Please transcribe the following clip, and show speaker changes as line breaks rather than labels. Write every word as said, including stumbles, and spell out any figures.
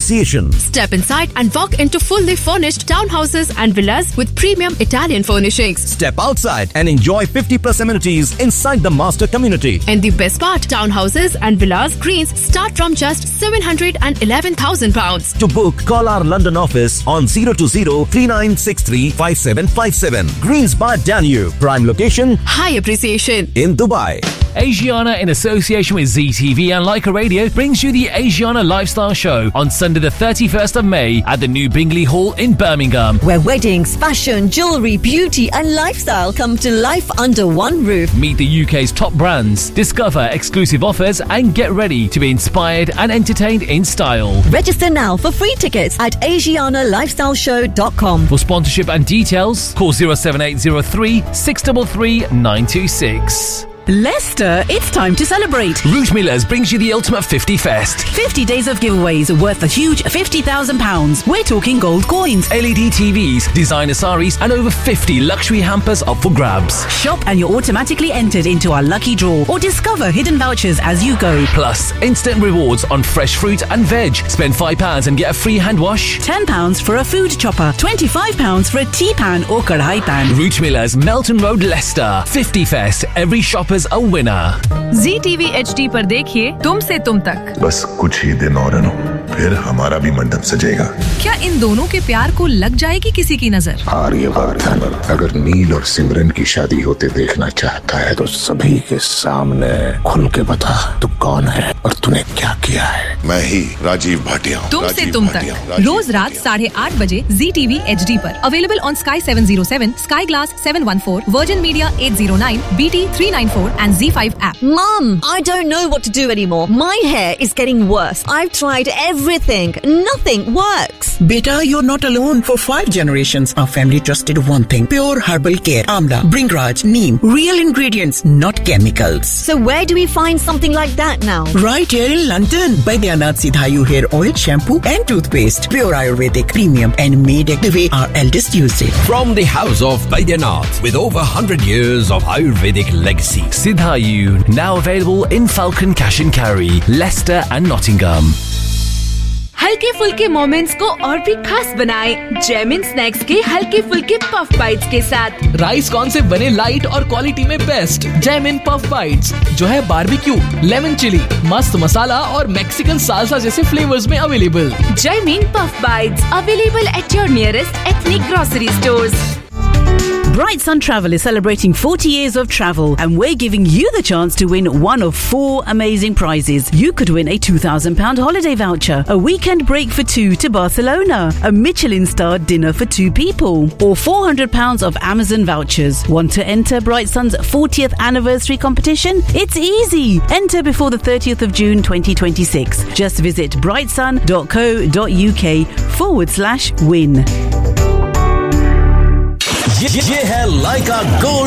appreciation.
Step inside and walk into fully furnished townhouses and villas with premium Italian furnishings.
Step outside and enjoy fifty plus amenities inside the master community.
And the best part, townhouses and villas greens start from just seven hundred eleven thousand pounds.
To book, call our London office on zero two zero, three nine six three, five seven five seven. Greens by Danube. Prime location,
high appreciation
in Dubai.
Asiana, in association with Z T V and Leica Radio, brings you the Asiana Lifestyle Show on Sunday the thirty-first of May at the new Bingley Hall in Birmingham.
Where weddings, fashion, jewellery, beauty and lifestyle come to life under one roof.
Meet the U K's top brands, discover exclusive offers and get ready to be inspired and entertained in style.
Register now for free tickets at asiana lifestyle show dot com.
For sponsorship and details, call zero seven eight zero three, six three three, nine two six.
Leicester, it's time to celebrate.
Root Millers brings you the Ultimate fifty Fest.
fifty days of giveaways worth a huge fifty thousand pounds. We're talking gold coins,
L E D T Vs, designer saris and over fifty luxury hampers up for grabs.
Shop and you're automatically entered into our lucky draw or discover hidden vouchers as you go.
Plus, instant rewards on fresh fruit and veg. Spend five pounds and get a free hand wash.
ten pounds for a food chopper. twenty-five pounds for a tea pan or kadhai pan.
Root Millers, Melton Road, Leicester. fifty Fest. Every shopper's a winner.
Z T V H D पर देखिए तुम से तुम तक.
बस कुछ ही दिन और अनु, फिर हमारा भी मंडप सजेगा.
क्या इन दोनों के प्यार को लग जाएगी किसी की नजर?
हार ये वक्त अगर नील और सिमरन की शादी होते देखना चाहता है तो सभी के सामने खुल के बता तू कौन है और तूने क्या किया है. मैं ही राजीव भाटिया हूँ.
तुम से तुम तक रोज रात साढ़े आठ बजे Z T V H D पर. Available on Sky seven oh seven, Sky Glass seven one four, Virgin Media eight oh nine, B T three ninety-four and Z five app.
Mum, I don't know what to do anymore. My hair is getting worse. I've tried everything. Nothing works.
Beta, you're not alone. For five generations, our family trusted one thing. Pure herbal care. Amla, Bringraj, Neem. Real ingredients, not chemicals.
So where do we find something like that now?
Right here in London. Baidyanath Sidhayu hair oil, shampoo and toothpaste. Pure Ayurvedic, premium and made the way our eldest used it.
From the house of Baidyanath, with over one hundred years of Ayurvedic legacy.
Sidhayu, now available in Falcon Cash and Carry, Leicester and Nottingham.
हल्के फुल्के moments को और भी खास बनाए Jaimin snacks के हल्के फुल्के पफ बाइट्स के साथ.
राइस कॉर्न से बने लाइट और क्वालिटी में बेस्ट जैमिन पफ बाइट्स, जो है बारबेक्यू, लेमन चिली, मस्त मसाला और मैक्सिकन साल्सा जैसे फ्लेवर्स में available.
Jaimin puff bytes available at your nearest ethnic grocery stores.
Bright Sun Travel is celebrating forty years of travel and we're giving you the chance to win one of four amazing prizes. You could win a two thousand pounds holiday voucher, a weekend break for two to Barcelona, a Michelin-starred dinner for two people, or four hundred pounds of Amazon vouchers. Want to enter Bright Sun's fortieth anniversary competition? It's easy. Enter before the thirtieth of June twenty twenty-six. Just visit brightsun.co.uk forward slash win.
ये, ये है लाइका gold